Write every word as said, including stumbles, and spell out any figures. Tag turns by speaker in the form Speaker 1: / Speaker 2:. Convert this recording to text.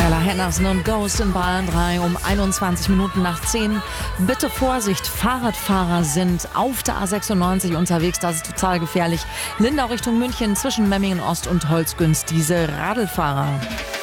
Speaker 1: Ella Henderson und Ghost in Bayern drei um einundzwanzig Minuten nach zehn. Bitte Vorsicht, Fahrradfahrer sind auf der A sechsundneunzig unterwegs, das ist total gefährlich. Lindau Richtung München zwischen Memmingen Ost und Holzgünst, diese Radlfahrer.